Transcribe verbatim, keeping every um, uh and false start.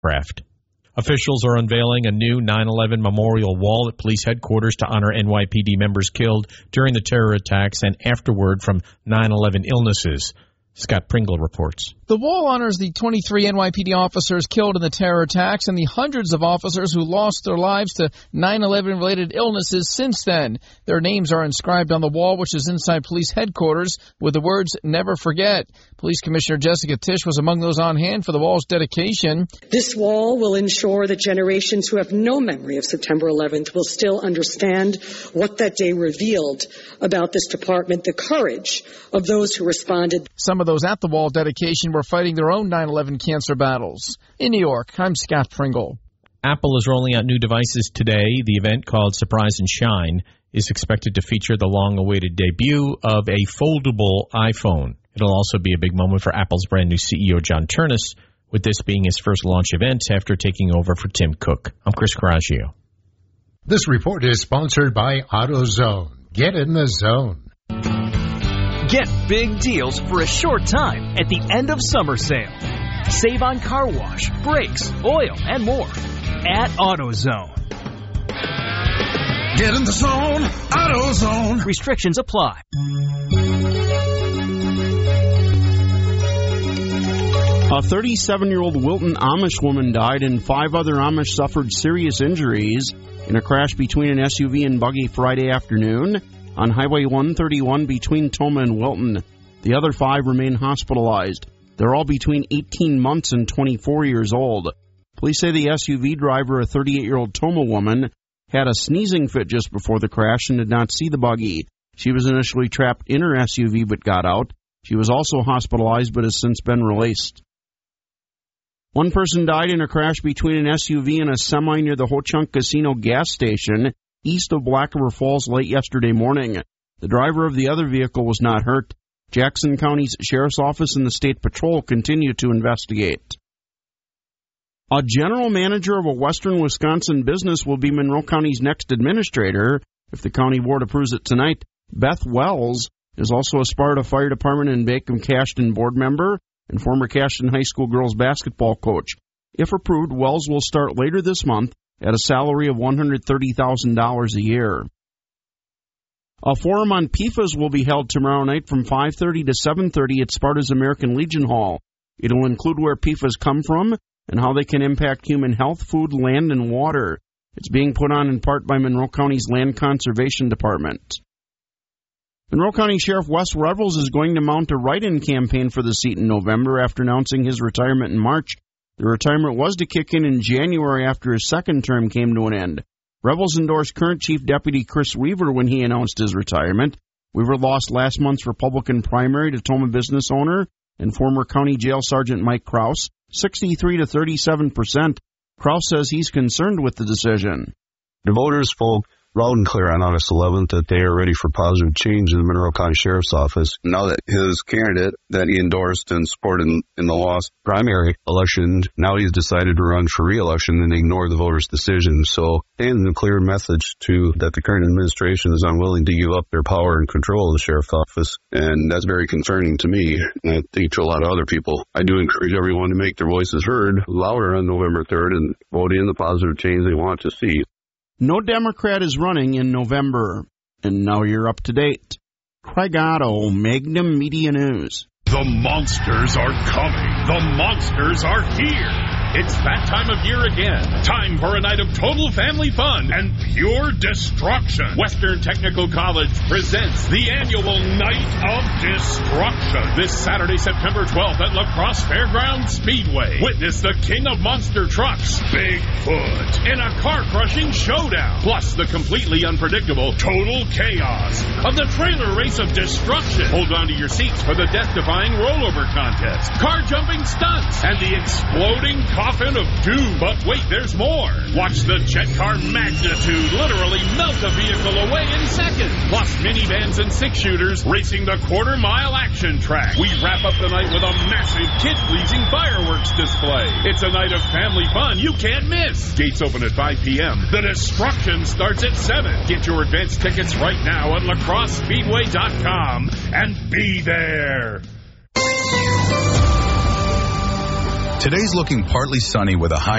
aircraft. Officials are unveiling a new nine eleven memorial wall at police headquarters to honor N Y P D members killed during the terror attacks and afterward from nine eleven illnesses. Scott Pringle reports. The wall honors the twenty-three N Y P D officers killed in the terror attacks and the hundreds of officers who lost their lives to nine eleven-related illnesses since then. Their names are inscribed on the wall, which is inside police headquarters, with the words, "Never Forget." Police Commissioner Jessica Tisch was among those on hand for the wall's dedication. This wall will ensure that generations who have no memory of September eleventh will still understand what that day revealed about this department, the courage of those who responded. Some of those at the wall dedication were fighting their own nine eleven cancer battles. In New York, I'm Scott Pringle. Apple is rolling out new devices today. The event, called Surprise and Shine, is expected to feature the long-awaited debut of a foldable iPhone. It'll also be a big moment for Apple's brand new C E O, John Ternus, with this being his first launch event after taking over for Tim Cook. I'm Chris Coraggio. This report is sponsored by AutoZone. Get in the zone. Get big deals for a short time at the end of summer sale. Save on car wash, brakes, oil, and more at AutoZone. Get in the zone, AutoZone. Restrictions apply. A thirty-seven-year-old Wilton Amish woman died and five other Amish suffered serious injuries in a crash between an S U V and buggy Friday afternoon on Highway one thirty-one between Tomah and Wilton. The other five remain hospitalized. They're all between eighteen months and twenty-four years old. Police say the S U V driver, a thirty-eight-year-old Tomah woman, had a sneezing fit just before the crash and did not see the buggy. She was initially trapped in her S U V but got out. She was also hospitalized but has since been released. One person died in a crash between an S U V and a semi near the Ho-Chunk Casino gas station east of Black River Falls late yesterday morning. The driver of the other vehicle was not hurt. Jackson County's Sheriff's Office and the State Patrol continue to investigate. A general manager of a western Wisconsin business will be Monroe County's next administrator if the county board approves it tonight. Beth Wells is also a Sparta Fire Department and Bacon-Cashton board member and former Cashton High School girls basketball coach. If approved, Wells will start later this month at a salary of one hundred thirty thousand dollars a year. A forum on P F A S will be held tomorrow night from five thirty to seven thirty at Sparta's American Legion Hall. It'll include where P F A S come from and how they can impact human health, food, land, and water. It's being put on in part by Monroe County's Land Conservation Department. Monroe County Sheriff Wes Revels is going to mount a write-in campaign for the seat in November after announcing his retirement in March. The retirement was to kick in in January after his second term came to an end. Revels endorsed current Chief Deputy Chris Weaver when he announced his retirement. Weaver lost last month's Republican primary to Tomah business owner and former County Jail Sergeant Mike Kraus, sixty-three to thirty-seven percent. Kraus says he's concerned with the decision. The voters spoke loud and clear on August eleventh that they are ready for positive change in the Monroe County Sheriff's Office. Now that his candidate that he endorsed and supported in, in the lost primary election, now he's decided to run for re-election and ignore the voters' decision. So sending a clear message to that the current administration is unwilling to give up their power and control of the Sheriff's Office. And that's very concerning to me, and I think to a lot of other people. I do encourage everyone to make their voices heard louder on November third and vote in the positive change they want to see. No Democrat is running in November. And now you're up to date. Craig Otto, Magnum Media News. The monsters are coming. The monsters are here. It's that time of year again. Time for a night of total family fun and pure destruction. Western Technical College presents the annual Night of Destruction. This Saturday, September twelfth at La Crosse Fairgrounds Speedway. Witness the king of monster trucks, Bigfoot, in a car-crushing showdown. Plus the completely unpredictable total chaos of the trailer race of destruction. Hold on to your seats for the death-defying rollover contest, car-jumping stunts, and the exploding coffin of doom. But wait, there's more. Watch the jet car magnitude literally melt a vehicle away in seconds. Plus minivans and six-shooters racing the quarter-mile action track. We wrap up the night with a massive kid-pleasing fireworks display. It's a night of family fun you can't miss. Gates open at five p.m. The destruction starts at seven. Get your advance tickets right now at lacrosse speedway dot com and be there. Today's looking partly sunny with a high